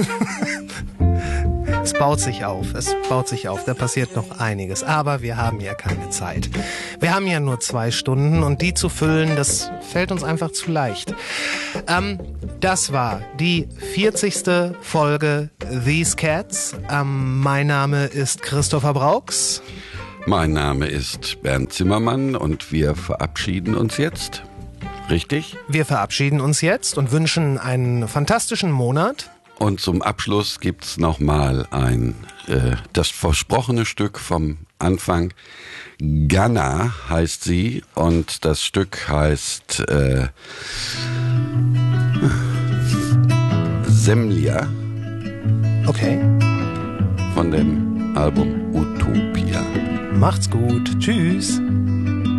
Es baut sich auf, da passiert noch einiges, aber wir haben ja keine Zeit. Wir haben ja nur 2 Stunden und die zu füllen, das fällt uns einfach zu leicht. Das war die 40. Folge These Cats. Mein Name ist Christopher Brauchs. Mein Name ist Bernd Zimmermann und wir verabschieden uns jetzt. Richtig? Wir verabschieden uns jetzt und wünschen einen fantastischen Monat. Und zum Abschluss gibt's nochmal das versprochene Stück vom Anfang. Ghana heißt sie und das Stück heißt Semlia. Okay. Von dem Album Utopia. Macht's gut. Tschüss.